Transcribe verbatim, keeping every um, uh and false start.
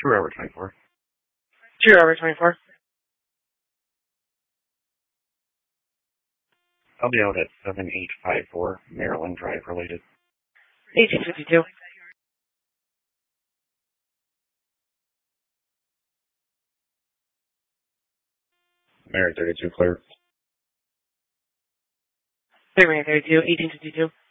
True Robert twenty-four. True Robert twenty-four. I'll be out at seven eight five four Maryland Drive related. eighteen fifty-two. Mary thirty-two clear. Mary thirty-two, eighteen fifty-two.